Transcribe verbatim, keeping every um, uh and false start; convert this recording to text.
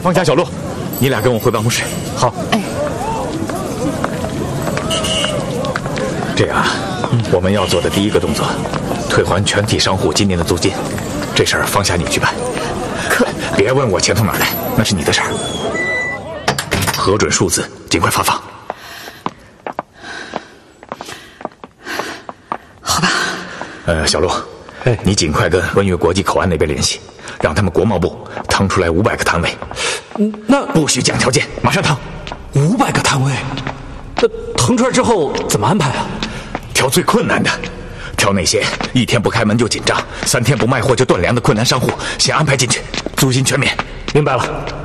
方霞、小洛，你俩跟我回办公室。 好。 哎， 这样，嗯、我们要做的第一个动作，退还全体商户今年的租金。这事儿方霞你去办。 可别问我钱从哪儿来，那是你的事儿。核准数字，尽快发放。 好吧。 呃，小洛，哎，你尽快跟温越国际口岸那边联系，让他们国贸部腾出来五百个摊位。 嗯，那不许讲条件，马上腾。 五百个摊位，那腾出来之后怎么安排啊？ 挑最困难的，挑那些一天不开门就紧张，三天不卖货就断粮的困难商户，先安排进去，租金全免。 明白了。